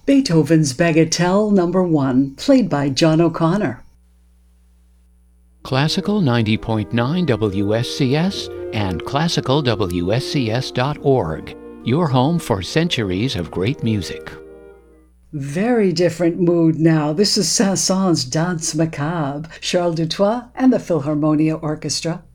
Beethoven's Bagatelle No. 1, played by John O'Connor. Classical 90.9 WSCS and classicalwscs.org, your home for centuries of great music. Very different mood now. This is Saint-Saëns' Danse Macabre, Charles Dutoit and the Philharmonia Orchestra.